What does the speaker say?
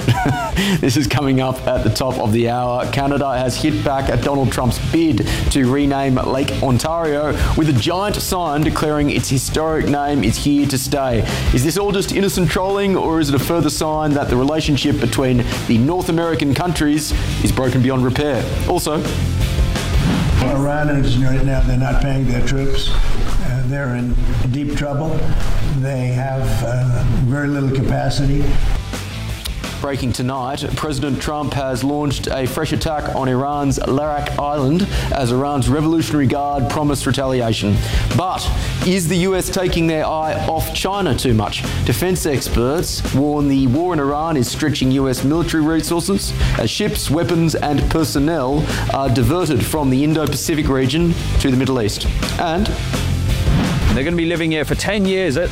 This is coming up at the top of the hour. Canada has hit back at Donald Trump's bid to rename Lake Ontario with a giant sign declaring its historic name is here to stay. Is this all just innocent trolling, or is it a further sign that the relationship between the North American countries is broken beyond repair? Also, Iranians right now, they're not paying their troops. They're in deep trouble. They have very little capacity. breaking tonight, President Trump has launched a fresh attack on Iran's Larak Island as Iran's Revolutionary Guard promised retaliation. But is the US taking their eye off China too much? Defense experts warn the war in Iran is stretching US military resources as ships, weapons and personnel are diverted from the Indo-Pacific region to the Middle East. And they're going to be living here for 10 years.